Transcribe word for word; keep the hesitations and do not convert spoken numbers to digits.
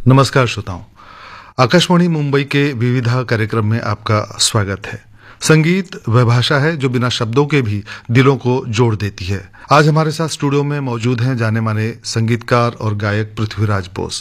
नमस्कार श्रोताओं, आकाशवाणी मुंबई के विविधा कार्यक्रम में आपका स्वागत है। संगीत वह भाषा है जो बिना शब्दों के भी दिलों को जोड़ देती है। आज हमारे साथ स्टूडियो में मौजूद हैं जाने माने संगीतकार और गायक पृथ्वीराज बोस।